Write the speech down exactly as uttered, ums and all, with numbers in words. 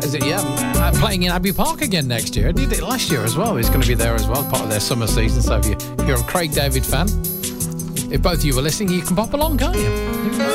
is it? Yeah, uh, playing in Abbey Park again next year. I did it last year as well. He's going to be there as well, part of their summer season. So if you- if you're a Craig David fan, if both of you were listening, you can pop along, can't you?